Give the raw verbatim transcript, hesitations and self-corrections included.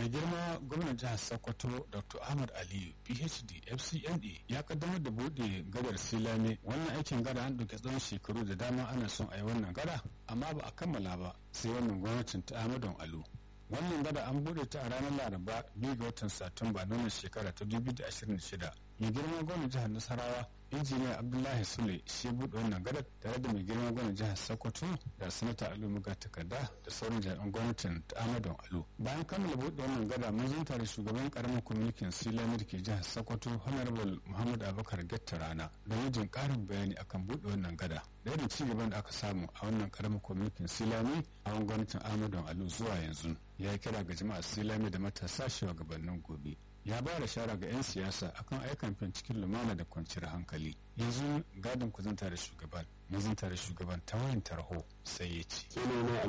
mai girma gwamnan jihar sokoto dr ahmad aliyu phd fcna ya kaddamar da bude gadar silame. Wannan aikin gada an ɗauki tsawon shekaru da dama ana son a yi wannan gada amma ba a kammala ba sai wannan gwamnatin ta ahmadun alu. Wannan gada an bude ta a ranar laraba biyu ga watan satumba na wannan shekara ta dubu da ashirin da shida. Mai girma gwamnan jihar nasarawa injiniya abdullahi sule shi buɗe wannan gadar tare da mai girma gwamnan jihar sokoto da sanata alu muga takarda da sauran jami'an gwamnatin ta ahmadun alu. Bayan kammala buɗe wannan gada mun zanta da shugaban karamin kwamitin silami da ke jihar sokoto honorable muhammad abubakar getta rana da wajen ƙarin bayani akan buɗe wannan gada da irin ci gaban da aka samu a wannan karamin kwamitin silami a wani gwamnatin ahmadun alu zuwa yanzu. Ya kira ga jama'a silami da matasa shugabannin gobe. Ya ba da shara ga 'yan siyasa akan aikan fin cikin lumana da kwanciyar hankali. Yanzu gadon ku zanta da shugaban mun zanta da shugaban ta wayan tarho sai ya ce